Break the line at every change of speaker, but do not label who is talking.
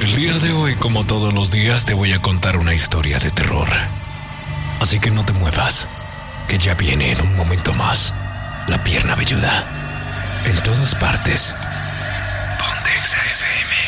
El día de hoy, como todos los días, te voy a contar una historia de terror. Así que no te muevas, que ya viene en un momento más La Pierna Velluda. En todas partes. Ponte XFM.